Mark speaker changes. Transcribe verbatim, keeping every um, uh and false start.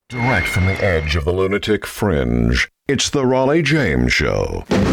Speaker 1: Direct from the edge of the lunatic fringe, it's the Raleigh James Show.